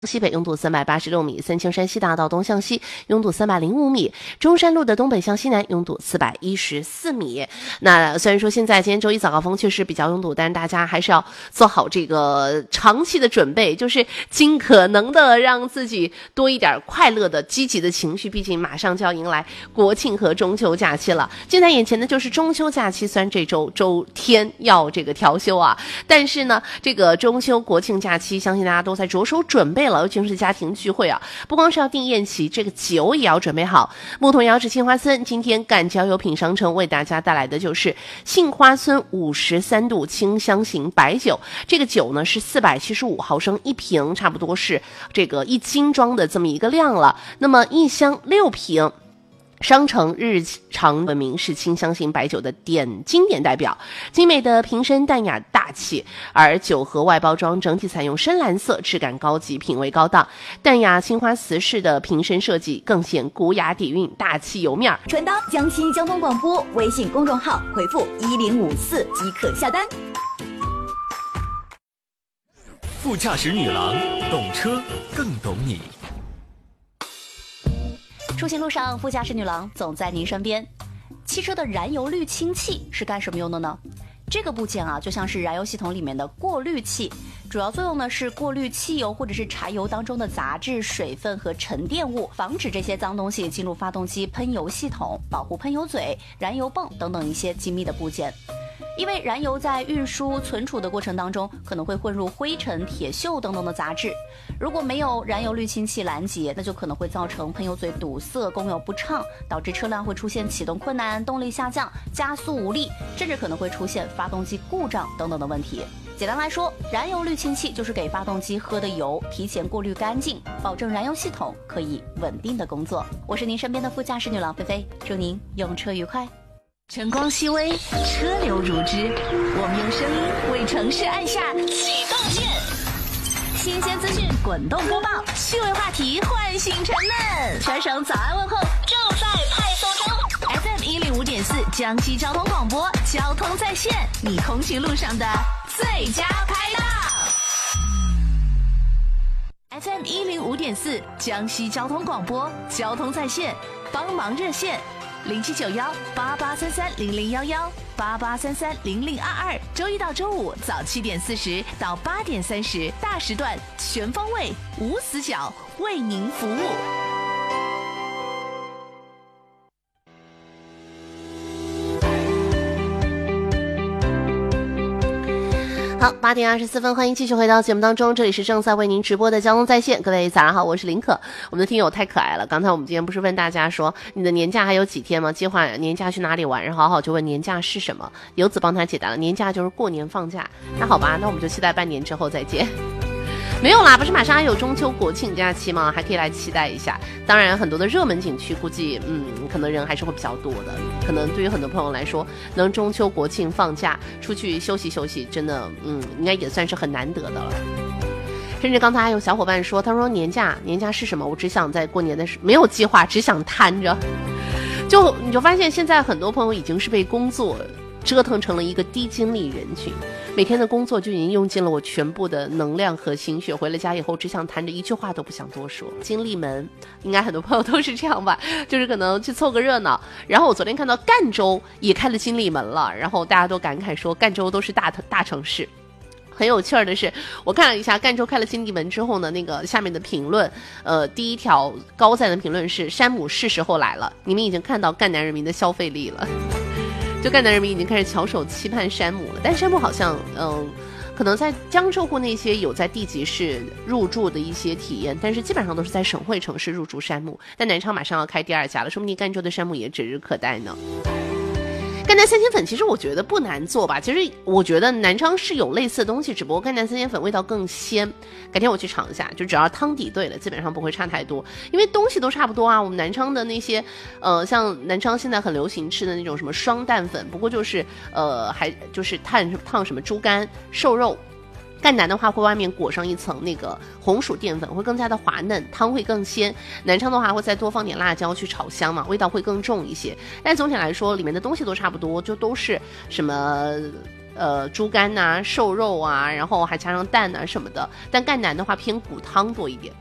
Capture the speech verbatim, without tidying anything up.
西北拥堵三百八十六米，三清山西大道东向西拥堵三百零五米，中山路的东北向西南拥堵四百一十四米。那虽然说现在今天周一早高峰确实比较拥堵，但是大家还是要做好这个长期的准备，就是尽可能的让自己多一点快乐的积极的情绪，毕竟马上就要迎来国庆和中秋假期了。近在眼前的就是中秋假期，虽然这周周天要这个调休啊，但是呢这个中秋国庆假期相信大家都在着手准备了，尤其是家庭聚会啊，不光是要订宴席，这个酒也要准备好。木桶窑制杏花村今天赣交友品商城为大家带来的就是杏花村五十三度清香型白酒，这个酒呢是四百七十五毫升一瓶，差不多是这个一斤装的这么一个量了。那么一箱六瓶。商城日常闻名是清香型白酒的典经典代表，精美的瓶身淡雅大气，而酒盒外包装整体采用深蓝色，质感高级，品味高档。淡雅青花瓷式的瓶身设计更显古雅底蕴，大气油面。 传达江西交通广播微信公众号回复一零五四即可下单。 副驾驶女郎，懂车更懂你。 出行路上，副驾驶女郎总在您身边。汽车的燃油滤清器是干什么用的呢？这个部件啊，就像是燃油系统里面的过滤器，主要作用呢是过滤汽油或者是柴油当中的杂质、水分和沉淀物，防止这些脏东西进入发动机喷油系统，保护喷油嘴、燃油泵等等一些精密的部件。因为燃油在运输存储的过程当中可能会混入灰尘、铁锈等等的杂质，如果没有燃油滤清器拦截，那就可能会造成喷油嘴堵塞、供油不畅，导致车辆会出现启动困难、动力下降、加速无力，甚至可能会出现发动机故障等等的问题。简单来说，燃油滤清器就是给发动机喝的油提前过滤干净，保证燃油系统可以稳定的工作。我是您身边的副驾驶女郎菲菲，祝您用车愉快。 晨光熹微，车流如织，我们用声音为城市按下启动键。新鲜资讯滚动播报，趣味话题唤醒沉闷，全省早安问候正在派送中。F M 一零五点四江西交通广播，交通在线，你通勤路上的最佳拍档。F M 一零五点四江西交通广播，交通在线，帮忙热线。零七九幺八八三三零零幺幺八八三三零零二二，周一到周五早七点四十到八点三十，大时段全方位无死角为您服务。 好，八点二十四分，欢迎继续回到节目当中，这里是正在为您直播的交通在线，各位早上好，我是林可。我们的听友太可爱了，刚才我们今天不是问大家说你的年假还有几天吗？计划年假去哪里玩？然后好好就问年假是什么，游子帮他解答了，年假就是过年放假。那好吧，那我们就期待半年之后再见。没有啦，不是马上还有中秋国庆假期吗？还可以来期待一下。当然很多的热门景区估计嗯可能人还是会比较多的，可能对于很多朋友来说能中秋国庆放假出去休息休息真的嗯应该也算是很难得的了。甚至刚才还有小伙伴说，他说年假年假是什么，我只想在过年的时没有计划，只想摊着。就你就发现现在很多朋友已经是被工作折腾成了一个低精力人群，每天的工作就已经用尽了我全部的能量和心血，回了家以后只想谈着一句话都不想多说。经历门应该很多朋友都是这样吧，就是可能去凑个热闹。然后我昨天看到赣州也开了经历门了，然后大家都感慨说赣州都是大大城市。很有趣儿的是，我看了一下赣州开了经历门之后呢，那个下面的评论，呃，第一条高赞的评论是山姆是时候来了，你们已经看到赣南人民的消费力了。就赣南人民已经开始翘首期盼山姆了，但山姆好像嗯，可能在江浙沪那些有在地级市入驻的一些体验，但是基本上都是在省会城市入驻山姆。但南昌马上要开第二家了，说不定赣州的山姆也指日可待呢。赣南三鲜粉其实我觉得不难做吧，其实我觉得南昌是有类似的东西，只不过赣南三鲜粉味道更鲜。改天我去尝一下，就只要汤底对了，基本上不会差太多，因为东西都差不多啊。我们南昌的那些呃像南昌现在很流行吃的那种什么双蛋粉，不过就是呃还就是烫烫什么猪肝瘦肉。赣南的话会外面裹上一层那个红薯淀粉，会更加的滑嫩，汤会更鲜。南昌的话会再多放点辣椒去炒香嘛，味道会更重一些。但总体来说里面的东西都差不多，就都是什么呃猪肝呐、瘦肉啊，然后还加上蛋啊什么的。但赣南的话偏骨汤多一点。